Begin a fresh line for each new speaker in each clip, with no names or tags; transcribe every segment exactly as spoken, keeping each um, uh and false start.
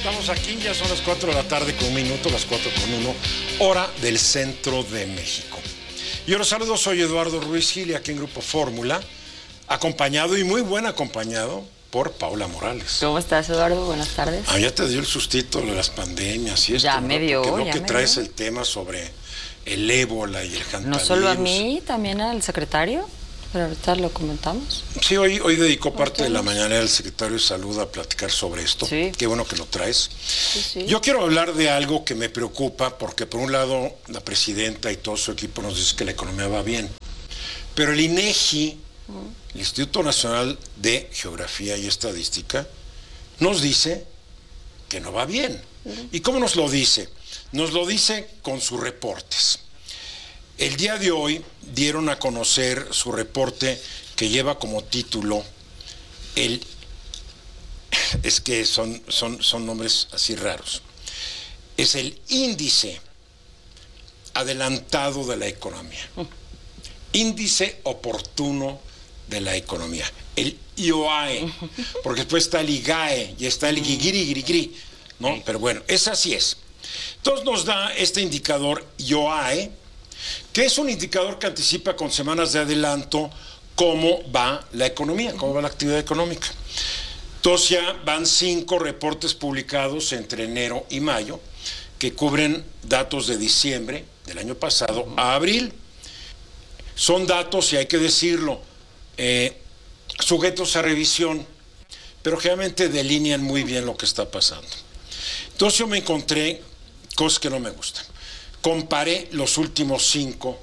Estamos aquí, ya son las cuatro de la tarde con un minuto, las cuatro con uno, hora del centro de México. Yo los saludo, soy Eduardo Ruiz Gil, aquí en Grupo Fórmula, acompañado y muy buen acompañado por Paula Morales.
¿Cómo estás, Eduardo? Buenas tardes.
Ah, ya te dio el sustito de las pandemias y esto.
Ya me dio,
Porque
ya
que
me
traes
dio.
el tema sobre el ébola y el hantavirus.
No solo a mí, también al secretario, pero ahorita lo comentamos.
Sí, hoy, hoy dedicó parte de la mañana el secretario de Salud a platicar sobre esto.
Sí.
Qué bueno que lo traes.
Sí, sí.
Yo quiero hablar de algo que me preocupa, porque por un lado la presidenta y todo su equipo nos dice que la economía va bien, pero el INEGI, el Instituto Nacional de Geografía y Estadística, nos dice que no va bien. ¿Y cómo nos lo dice? Nos lo dice con sus reportes. El día de hoy dieron a conocer su reporte que lleva como título el... Es que son, son, son nombres así raros. Es el índice adelantado de la economía. Índice oportuno de la economía. El I O A E. Porque después está el I G A E y está el Gigiri, ¿no? Pero bueno, esa sí es. Entonces nos da este indicador I O A E, que es un indicador que anticipa con semanas de adelanto cómo va la economía, cómo va la actividad económica. Entonces ya van cinco reportes publicados entre enero y mayo que cubren datos de diciembre del año pasado a abril. Son datos, y hay que decirlo, eh, sujetos a revisión, pero generalmente delinean muy bien lo que está pasando. Entonces yo me encontré cosas que no me gustan. Comparé los últimos cinco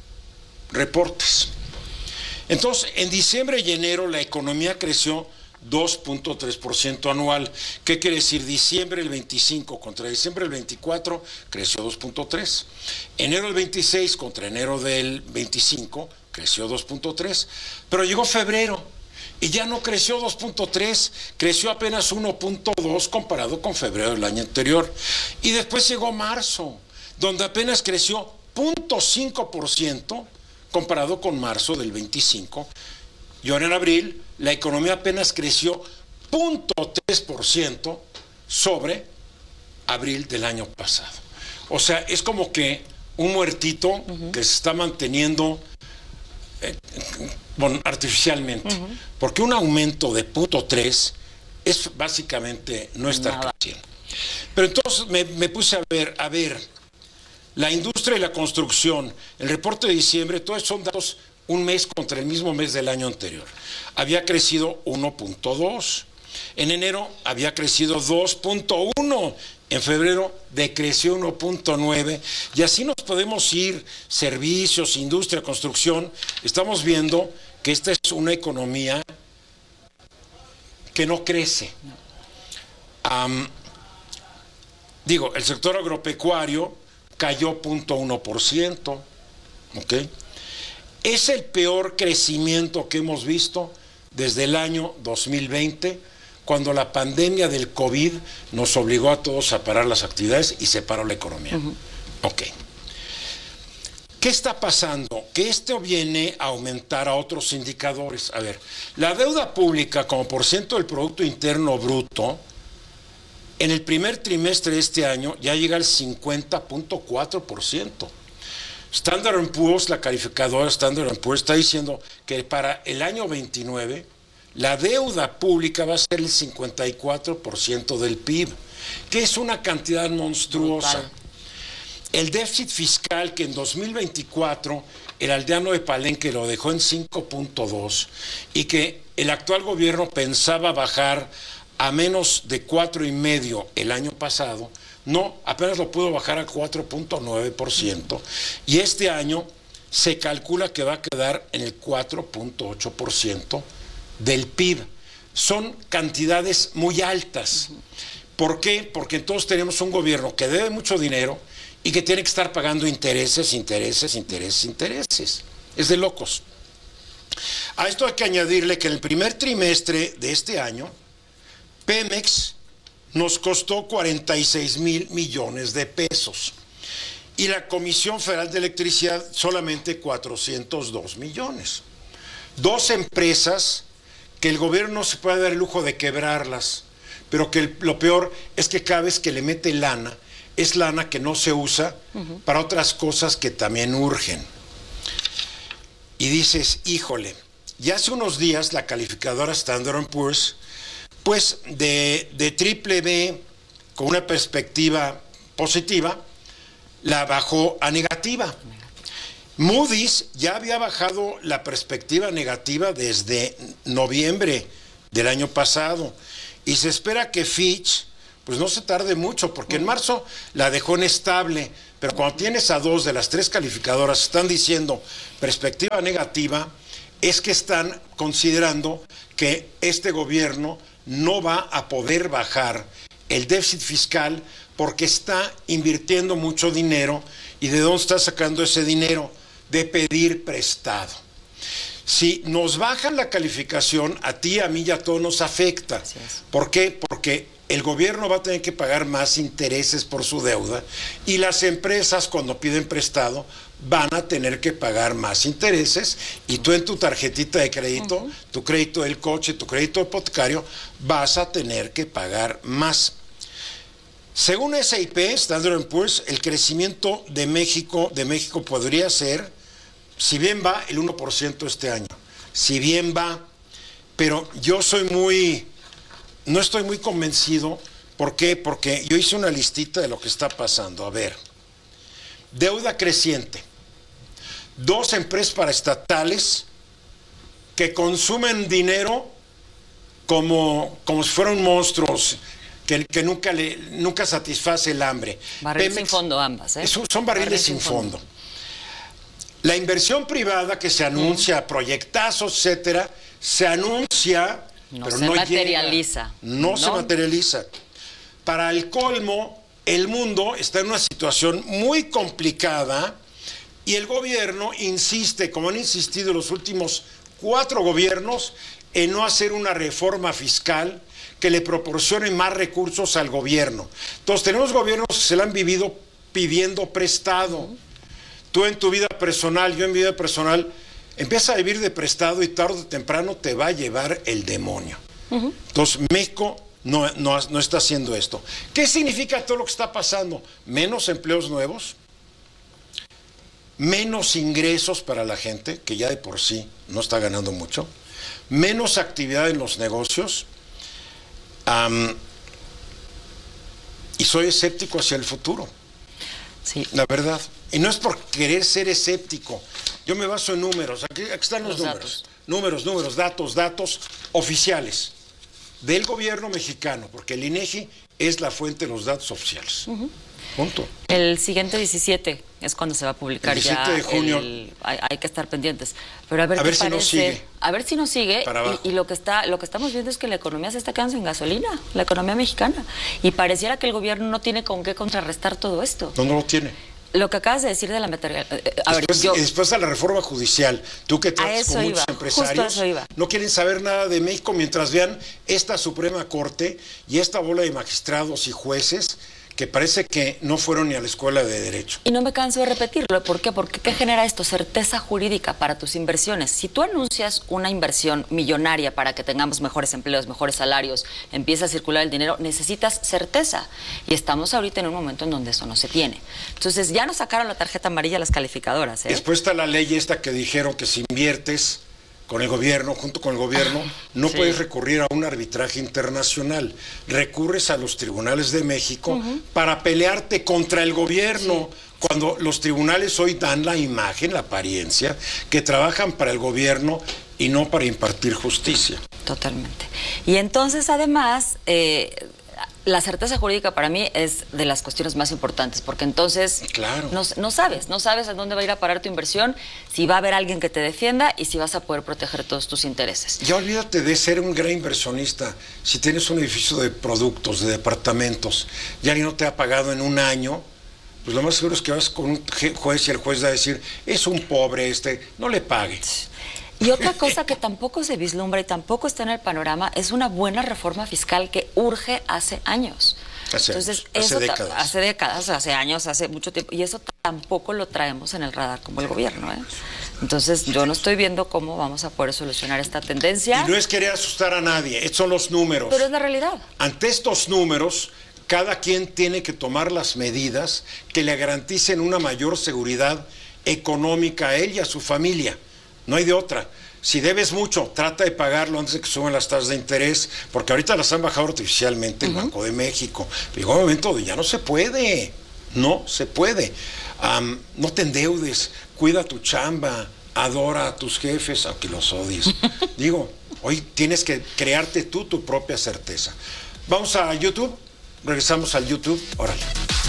reportes. Entonces, en diciembre y enero la economía creció dos punto tres por ciento anual. ¿Qué quiere decir? Diciembre del veinticinco contra diciembre del veinticuatro creció dos punto tres. Enero del veintiséis contra enero del veinticinco creció dos punto tres. Pero llegó febrero y ya no creció dos punto tres, creció apenas uno punto dos comparado con febrero del año anterior. Y después llegó marzo, donde apenas creció cero punto cinco por ciento comparado con marzo del veinticinco. Y ahora en abril la economía apenas creció cero punto tres por ciento sobre abril del año pasado. O sea, es como que un muertito uh-huh. que se está manteniendo eh, bueno, artificialmente. Uh-huh. Porque un aumento de cero punto tres es básicamente no estar Nada. creciendo. Pero entonces me, me puse a ver, a ver, la industria y la construcción, el reporte de diciembre, todos son datos un mes contra el mismo mes del año anterior. Había crecido uno punto dos, en enero había crecido dos punto uno, en febrero decreció uno punto nueve, y así nos podemos ir, servicios, industria, construcción. Estamos viendo que esta es una economía que no crece. Um, digo, el sector agropecuario cayó cero punto uno por ciento, ¿ok? Es el peor crecimiento que hemos visto desde el año dos mil veinte, cuando la pandemia del COVID nos obligó a todos a parar las actividades y se paró la economía. Uh-huh. Ok. ¿Qué está pasando? Que esto viene a aumentar a otros indicadores. A ver, la deuda pública como por ciento del Producto Interno Bruto, en el primer trimestre de este año ya llega al cincuenta punto cuatro por ciento. Standard and Poor's, la calificadora Standard and Poor's, está diciendo que para el año veintinueve la deuda pública va a ser el cincuenta y cuatro por ciento del P I B, que es una cantidad monstruosa. Brutal. El déficit fiscal, que en dos mil veinticuatro el aldeano de Palenque lo dejó en cinco punto dos y que el actual gobierno pensaba bajar a menos de cuatro y medio el año pasado, no, apenas lo pudo bajar a cuatro punto nueve por ciento, y este año se calcula que va a quedar en el cuatro punto ocho por ciento del P I B. Son cantidades muy altas. ¿Por qué? Porque entonces tenemos un gobierno que debe mucho dinero y que tiene que estar pagando intereses, intereses, intereses, intereses. Es de locos. A esto hay que añadirle que en el primer trimestre de este año, Pemex nos costó cuarenta y seis mil millones de pesos y la Comisión Federal de Electricidad solamente cuatrocientos dos millones. Dos empresas que el gobierno no se puede dar el lujo de quebrarlas, pero que el, lo peor es que cada vez que le mete lana, es lana que no se usa uh-huh. para otras cosas que también urgen. Y dices, híjole, ya hace unos días la calificadora Standard and Poor's, pues de, de triple B, con una perspectiva positiva, la bajó a negativa. Moody's ya había bajado la perspectiva negativa desde noviembre del año pasado, y se espera que Fitch pues no se tarde mucho, porque en marzo la dejó en estable, pero cuando tienes a dos de las tres calificadoras están diciendo perspectiva negativa, es que están considerando que este gobierno no va a poder bajar el déficit fiscal porque está invirtiendo mucho dinero. ¿Y de dónde está sacando ese dinero? De pedir prestado. Si nos bajan la calificación, a ti, a mí y a todos nos afecta. ¿Por qué? Porque el gobierno va a tener que pagar más intereses por su deuda y las empresas, cuando piden prestado, van a tener que pagar más intereses, y tú en tu tarjetita de crédito, uh-huh. tu crédito del coche, tu crédito hipotecario, vas a tener que pagar más. Según S y P, Standard and Poor's, el crecimiento de México, de México podría ser, si bien va, el uno por ciento este año. Si bien va, pero yo soy muy, no estoy muy convencido. ¿Por qué? Porque yo hice una listita de lo que está pasando. A ver, deuda creciente, dos empresas paraestatales que consumen dinero como, como si fueran monstruos, que, que nunca, le, nunca satisface el hambre.
Barriles sin fondo ambas, ¿eh?
Son, son barriles, barriles sin fondo. fondo. La inversión privada que se anuncia, mm. proyectazos, etcétera, se anuncia,
no
pero
se
no
materializa.
Llega, no, no se materializa. Para el colmo, el mundo está en una situación muy complicada y el gobierno insiste, como han insistido los últimos cuatro gobiernos, en no hacer una reforma fiscal que le proporcione más recursos al gobierno. Entonces tenemos gobiernos que se la han vivido pidiendo prestado. Tú en tu vida personal, yo en mi vida personal, empiezas a vivir de prestado y tarde o temprano te va a llevar el demonio. Uh-huh. Entonces México no, no, no está haciendo esto. ¿Qué significa todo lo que está pasando? Menos empleos nuevos, menos ingresos para la gente, que ya de por sí no está ganando mucho, menos actividad en los negocios, um, y soy escéptico hacia el futuro.
Sí. La
verdad. Y no es por querer ser escéptico. Yo me baso en números. Aquí, aquí están los, los números. Datos. Números, números, datos, datos oficiales del gobierno mexicano, porque el INEGI es la fuente de los datos oficiales. Uh-huh. Punto.
El siguiente diecisiete es cuando se va a publicar el
diecisiete
ya.
de junio.
El, hay, hay que estar pendientes. Pero a ver,
a
qué
ver si
parece,
nos sigue.
A ver si nos sigue. Y, y lo que está, lo que estamos viendo es que la economía se está quedando sin gasolina, la economía mexicana. Y pareciera que el gobierno no tiene con qué contrarrestar todo esto.
No, no lo tiene.
Lo que acabas de decir de la material. Eh, a
después,
ver, yo,
y después de la reforma judicial, tú que tratas con muchos
iba,
empresarios, no quieren saber nada de México mientras vean esta Suprema Corte y esta bola de magistrados y jueces que parece que no fueron ni a la escuela de Derecho.
Y no me canso de repetirlo. ¿Por qué? Porque ¿qué genera esto? Certeza jurídica para tus inversiones. Si tú anuncias una inversión millonaria para que tengamos mejores empleos, mejores salarios, empieza a circular el dinero, necesitas certeza. Y estamos ahorita en un momento en donde eso no se tiene. Entonces ya nos sacaron la tarjeta amarilla las calificadoras, ¿eh?
Después está la ley esta que dijeron que si inviertes con el gobierno, junto con el gobierno, no sí. puedes recurrir a un arbitraje internacional. Recurres a los tribunales de México uh-huh. para pelearte contra el gobierno, sí. cuando los tribunales hoy dan la imagen, la apariencia, que trabajan para el gobierno y no para impartir justicia.
Totalmente. Y entonces, además, eh, la certeza jurídica para mí es de las cuestiones más importantes, porque entonces
claro.
no, no sabes, no sabes a dónde va a ir a parar tu inversión, si va a haber alguien que te defienda y si vas a poder proteger todos tus intereses.
Ya olvídate de ser un gran inversionista. Si tienes un edificio de productos, de departamentos, y alguien no te ha pagado en un año, pues lo más seguro es que vas con un juez y el juez va a decir, es un pobre este, no le pague.
Y otra cosa que tampoco se vislumbra y tampoco está en el panorama es una buena reforma fiscal que urge hace años.
Hace,
Entonces,
años,
eso
hace décadas.
Hace décadas, hace años, hace mucho tiempo. Y eso tampoco lo traemos en el radar como el gobierno, ¿eh? Entonces, yo no estoy viendo cómo vamos a poder solucionar esta tendencia.
Y no es querer asustar a nadie, estos son los números.
Pero es la realidad.
Ante estos números, cada quien tiene que tomar las medidas que le garanticen una mayor seguridad económica a él y a su familia. No hay de otra. Si debes mucho, trata de pagarlo antes de que suban las tasas de interés, porque ahorita las han bajado artificialmente el uh-huh. Banco de México. Pero llegó un momento donde ya no se puede, no se puede. Um, no te endeudes, cuida tu chamba, adora a tus jefes, aunque los odies. Digo, hoy tienes que crearte tú tu propia certeza. Vamos a YouTube, regresamos al YouTube, órale.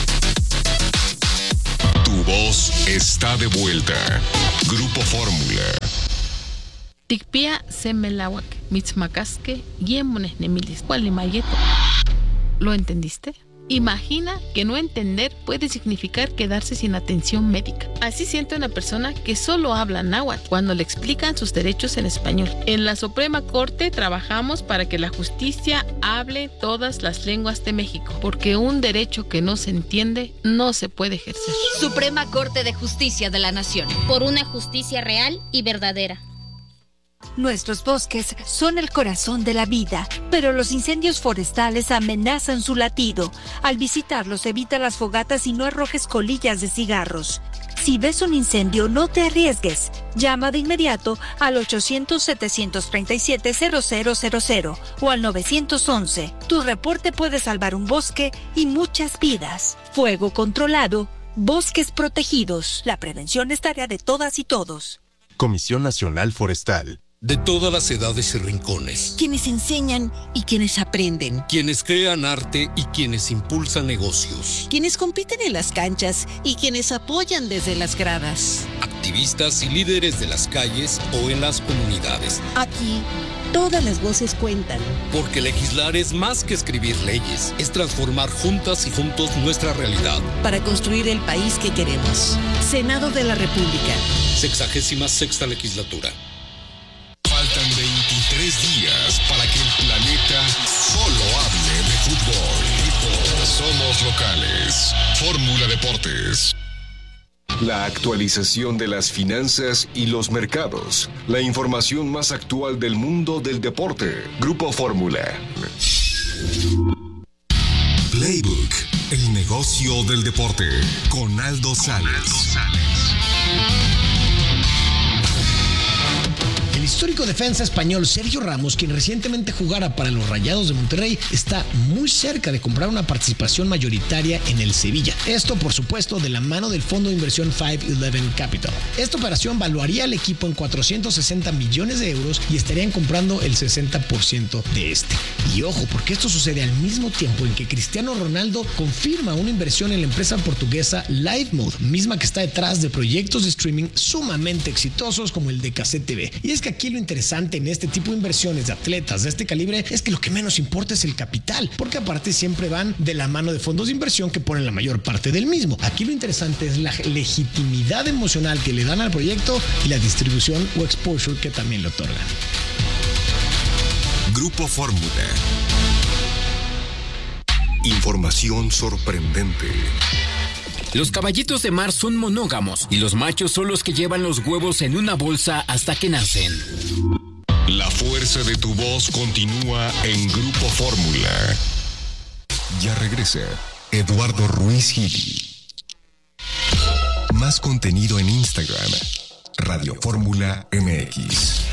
Tu voz está de vuelta. Grupo Fórmula.
Tikpia semelawak, mitzmacasque, yemones nemilis, gualimayeto. ¿Lo entendiste? Imagina que no entender puede significar quedarse sin atención médica. Así siente una persona que solo habla náhuatl cuando le explican sus derechos en español. En la Suprema Corte trabajamos para que la justicia hable todas las lenguas de México, porque un derecho que no se entiende no se puede ejercer.
Suprema Corte de Justicia de la Nación. Por una justicia real y verdadera.
Nuestros bosques son el corazón de la vida, pero los incendios forestales amenazan su latido. Al visitarlos, evita las fogatas y no arrojes colillas de cigarros. Si ves un incendio, no te arriesgues. Llama de inmediato al ochocientos, setecientos treinta y siete, cero cero cero cero o al nueve once. Tu reporte puede salvar un bosque y muchas vidas. Fuego controlado, bosques protegidos. La prevención es tarea de todas y todos.
Comisión Nacional Forestal.
De todas las edades y rincones.
Quienes enseñan y quienes aprenden.
Quienes crean arte y quienes impulsan negocios.
Quienes compiten en las canchas y quienes apoyan desde las gradas.
Activistas y líderes de las calles o en las comunidades.
Aquí, todas las voces cuentan.
Porque legislar es más que escribir leyes. Es transformar juntas y juntos nuestra realidad.
Para construir el país que queremos. Senado de la República.
Sexagésima sexta legislatura.
Faltan veintitrés días para que el planeta solo hable de fútbol. Somos locales. Fórmula Deportes. La actualización de las finanzas y los mercados. La información más actual del mundo del deporte. Grupo Fórmula. Playbook. El negocio del deporte. Con Aldo Sales.
El histórico defensa español Sergio Ramos, quien recientemente jugara para los Rayados de Monterrey, está muy cerca de comprar una participación mayoritaria en el Sevilla. Esto, por supuesto, de la mano del fondo de inversión cinco once Capital. Esta operación valuaría al equipo en cuatrocientos sesenta millones de euros y estarían comprando el sesenta por ciento de este. Y ojo, porque esto sucede al mismo tiempo en que Cristiano Ronaldo confirma una inversión en la empresa portuguesa LiveMode, misma que está detrás de proyectos de streaming sumamente exitosos como el de Cassette T V. Y es que aquí lo interesante en este tipo de inversiones de atletas de este calibre es que lo que menos importa es el capital, porque aparte siempre van de la mano de fondos de inversión que ponen la mayor parte del mismo. Aquí lo interesante es la legitimidad emocional que le dan al proyecto y la distribución o exposure que también le otorgan.
Grupo Fórmula. Información sorprendente.
Los caballitos de mar son monógamos y los machos son los que llevan los huevos en una bolsa hasta que nacen.
La fuerza de tu voz continúa en Grupo Fórmula. Ya regresa Eduardo Ruiz Gili. Más contenido en Instagram. Radio Fórmula M X.